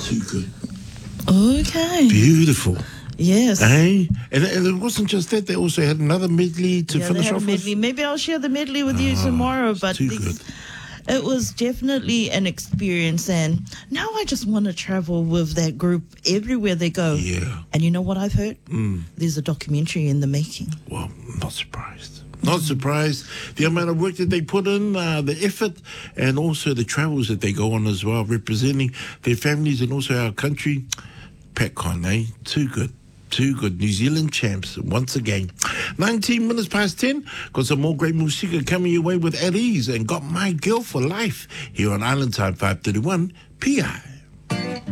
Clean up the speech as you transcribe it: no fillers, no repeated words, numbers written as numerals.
Too good. Okay. Beautiful. Yes. Eh? And it wasn't just that, they also had another medley to Yeah, they finish had a off medley. with. Maybe I'll share the medley with you tomorrow. But too good. it was definitely an experience, and now I just want to travel with that group everywhere they go. Yeah. And you know what I've heard? There's a documentary in the making. Well, not surprised. Not surprised. The amount of work that they put in, the effort, and also the travels that they go on as well, representing their families and also our country. Pat Con, eh? Too good. Too good. New Zealand champs once again. 19 minutes past 10. Got some more great music coming your way with At Ease and Got My Girl for Life here on Island Time 531 PI.